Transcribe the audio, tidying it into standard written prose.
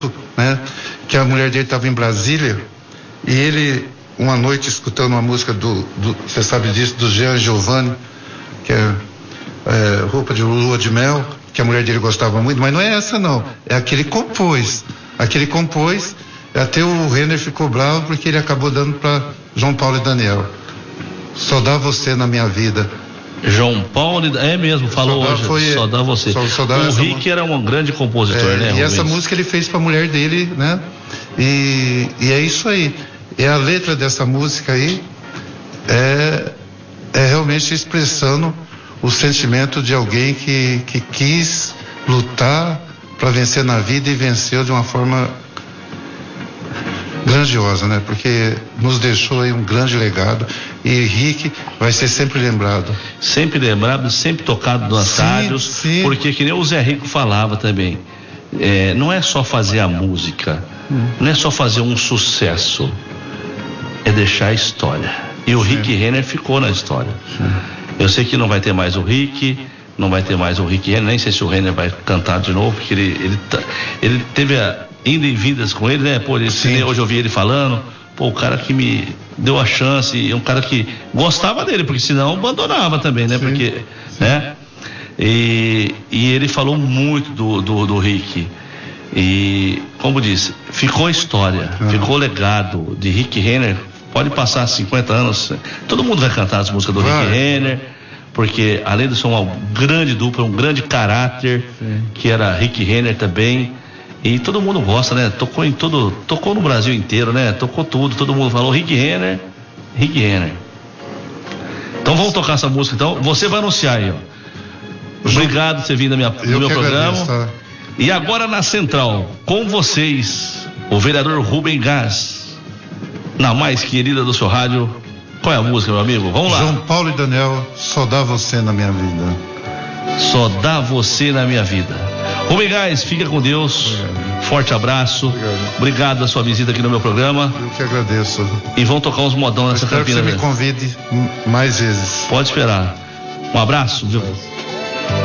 né? Que a mulher dele estava em Brasília e ele, uma noite, escutando uma música você sabe disso, do Jean Giovanni, que é Roupa de Lua de Mel, que a mulher dele gostava muito, mas não é essa não, é a que ele compôs. Até o Renner ficou bravo porque ele acabou dando para João Paulo e Daniel. Só dá você na minha vida. João Paulo, é mesmo, falou hoje, só dá você. O Rick era um grande compositor, né? E essa música ele fez para a mulher dele, né? E é isso aí. E a letra dessa música aí é realmente expressando o sentimento de alguém que quis lutar para vencer na vida e venceu de uma forma grandiosa, né? Porque nos deixou aí um grande legado e Rick vai ser sempre lembrado. Sempre lembrado, sempre tocado nas rádios, porque que nem o Zé Rico falava também, não é só fazer a música, não é só fazer um sucesso, é deixar a história. E o Rick Renner ficou na história. Eu sei que não vai ter mais o Rick, não vai ter mais o Rick Renner, nem sei se o Renner vai cantar de novo, porque ele teve indo em vindas com ele, né? Pô, hoje eu ouvi ele falando, o cara que me deu a chance, um cara que gostava dele, porque senão abandonava também, né? Porque, né? E ele falou muito do Rick. E, como disse, ficou história, ficou legado de Rick Renner. Pode passar 50 anos, todo mundo vai cantar as músicas do Rick Renner, porque além de ser uma grande dupla, um grande caráter, que era Rick Renner também. E todo mundo gosta, né? Tocou no Brasil inteiro, né? Tocou tudo, todo mundo falou Rick Renner. Então vamos tocar essa música, então. Você vai anunciar aí, ó. Obrigado por você vir no meu programa. Agradeço, tá? E agora na Central, com vocês, o vereador Rubem Gás, na mais querida do seu rádio. Qual é a música, meu amigo? Vamos lá. João Paulo e Daniel, Só Dá Você na Minha Vida. Só dá você na minha vida. Rubem Gás, fica com Deus. Forte abraço. Obrigado pela sua visita aqui no meu programa. Eu que agradeço. E vão tocar uns modão nessa Campina. Espero que você me convide mais vezes. Pode esperar. Um abraço, viu?